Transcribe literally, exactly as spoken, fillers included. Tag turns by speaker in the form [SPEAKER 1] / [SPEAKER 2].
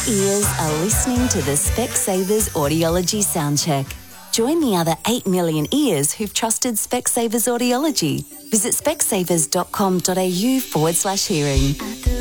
[SPEAKER 1] ears are listening to the Specsavers Audiology Soundcheck. Join the other eight million ears who've trusted Specsavers Audiology. Visit specsavers.com.au forward slash hearing.